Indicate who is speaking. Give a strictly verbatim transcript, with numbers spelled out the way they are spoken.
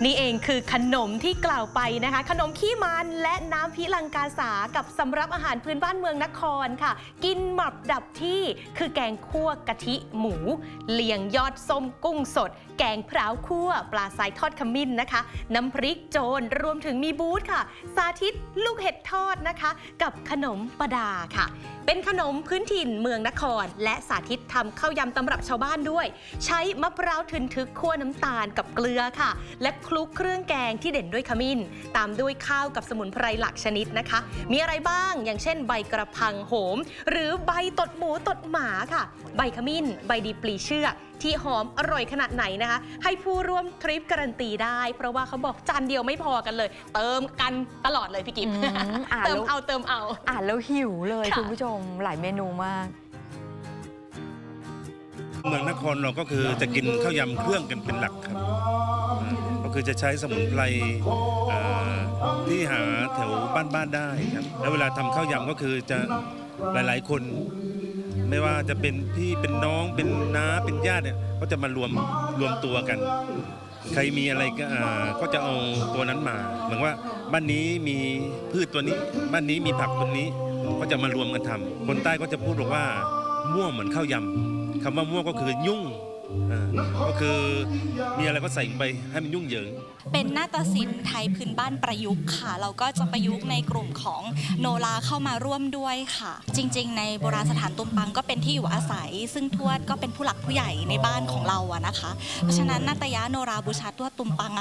Speaker 1: นี่เองคือขนมที่กล่าวไปนะคะขนมขี้มันและน้ำพิลังกาสากับสำรับอาหารพื้นบ้านเมืองนครค่ะกินหมับดับที่คือแกงคั่วกะทิหมูเลียงยอดส้มกุ้งสดแกงพร้าวคั่วปลาทรายทอดขมิ้นนะคะน้ำพริกโจรรวมถึงมีบูธค่ะสาธิตลูกเห็ดทอดนะคะกับขนมปดาค่ะเป็นขนมพื้นถิ่นเมืองนครและสาธิตทำข้าวยำตำรับชาวบ้านด้วยใช้มะพร้าวทึนทึกคั่วน้ำตาลกับเกลือค่ะและคลุกเครื่องแกงที่เด่นด้วยขมิ้นตามด้วยข้าวกับสมุนไพรหลักชนิดนะคะมีอะไรบ้างอย่างเช่นใบกระพังโหมหรือใบตดหมูตดหมาค่ะใบขมิ้นใบดีปลีเชือกที่หอมอร่อยขนาดไหนนะคะให้ผู้ร่วมทริปการันตีได้เพราะว่าเขาบอกจานเดียวไม่พอกันเลยเติมกันตลอดเลยพี่กิ๊ฟเติมเอาเติมเอา
Speaker 2: อ่านแล้วหิวเลยคุณผู้ชมหลายเมนูมาก
Speaker 3: เมืองนครเราก็คือจะกินข้าวยำเครื่องกันเป็นหลักครับก็คือจะใช้สมุนไพรที่หาแถวบ้านๆได้ครับแล้วเวลาทำข้าวยำก็คือจะหลายๆคนไม่ว่าจะเป็นพี่เป็นน้องเป็นน้าเป็นญาติเนี่ยก็จะมารวมรวมตัวกันใครมีอะไรก็ก็จะเอาตัวนั้นมาเหมือนว่าบ้านนี้มีพืชตัวนี้บ้านนี้มีผักตัวนี้ก็จะมารวมกันทำคนใต้ก็จะพูดบอกว่าม่วงเหมือนข้าวยำคำว่าม่วงก็คือยุ่งก็คือมีอะไรก็ใส่ไปให้มันยุ่งเหยิง
Speaker 4: เป็นนาฏศิลป์ไทยพื้นบ้านประยุกต์ค่ะเราก็จะประยุกต์ในกลุ่มของโนราเข้ามาร่วมด้วยค่ะจริงๆในโบราณสถานตุมปังก็เป็นที่อยู่อาศัยซึ่งทวดก็เป็นผู้หลักผู้ใหญ่ในบ้านของเราอะนะคะเพราะฉะนั้นนาฏยะโนราบูชาทวดตุมปัง